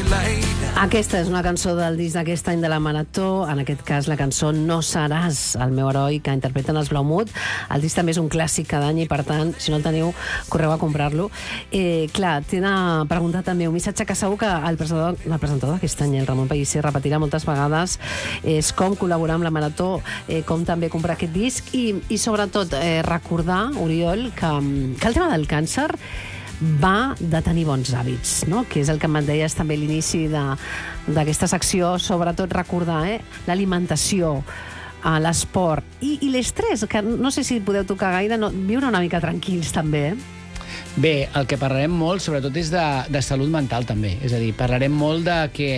Aquesta és una cançó del disc d'aquest any de la Marató, en aquest cas la cançó No seràs el meu heroi, que interpreten els Blaumut. El disc també és un clàssic cada any i, per tant, si no el teniu, correu a comprar-lo. Clar, t'he de preguntar també un missatge que segur que el presentador d'aquest any, el Ramon Pellicer, repetirà moltes vegades, és com col·laborar amb la Marató, com també comprar aquest disc i sobretot, recordar, Oriol, que el tema del càncer va de tenir bons hàbits, no? Que és el que em deies també a l'inici d'aquesta secció, sobretot recordar l'alimentació, l'esport i l'estrès, que no sé si podeu tocar gaire, viure una mica tranquils també, Bé, el que parlarem molt, sobretot, és de salut mental, també. És a dir, parlarem molt de que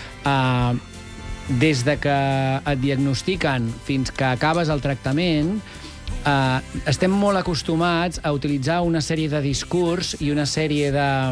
des de que et diagnostiquen fins que acabes el tractament, estem molt acostumats a utilitzar una sèrie de discurs i una sèrie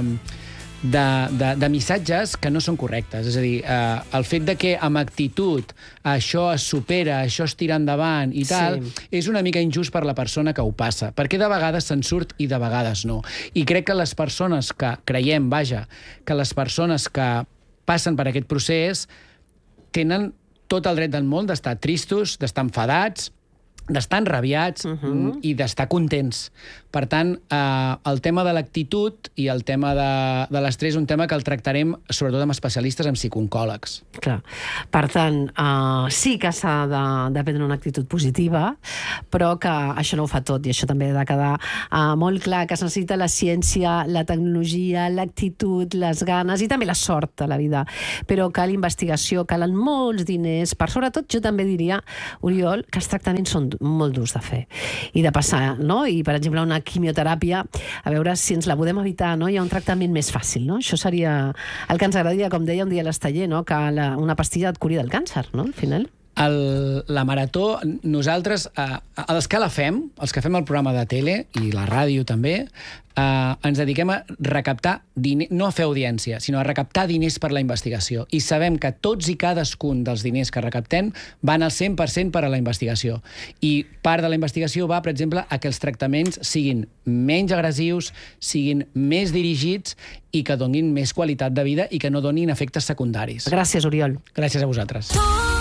de missatges que no són correctes. És a dir, el fet de que amb actitud això es supera, això es tira endavant i tal, és una mica injust per la persona que ho passa, perquè de vegades se'n surt i de vegades no. I crec que les persones que creiem, que les persones que passen per aquest procés tenen tot el dret del món d'estar tristos, d'estar enfadats, d'estar enrabiats i d'estar contents. Per tant, el tema de l'actitud i el tema de l'estrès és un tema que el tractarem sobretot amb especialistes, amb psicooncòlegs. Clar. Per tant, sí que s'ha de prendre una actitud positiva, però que això no ho fa tot, i això també ha de quedar molt clar, que es necessita la ciència, la tecnologia, l'actitud, les ganes i també la sort a la vida. Però cal investigació, calen molts diners, per sobretot jo també diria, Oriol, que els tractaments són molt durs de fer i de passar, no? I, per exemple, una quimioteràpia, a veure si ens la podem evitar, no? Hi ha un tractament més fàcil, no? Això seria el que ens agradaria, com deia un dia a l'Esteller, no? Que una pastilla et curi del càncer, no? Al final. La Marató, nosaltres, els que la fem, els que fem el programa de tele i la ràdio també, ens dediquem a recaptar diners, no a fer audiència, sinó a recaptar diners per la investigació. I sabem que tots i cadascun dels diners que recaptem van al 100% per a la investigació. I part de la investigació va, per exemple, a que els tractaments siguin menys agressius, siguin més dirigits i que donin més qualitat de vida i que no donin efectes secundaris. Gràcies, Oriol. Gràcies a vosaltres.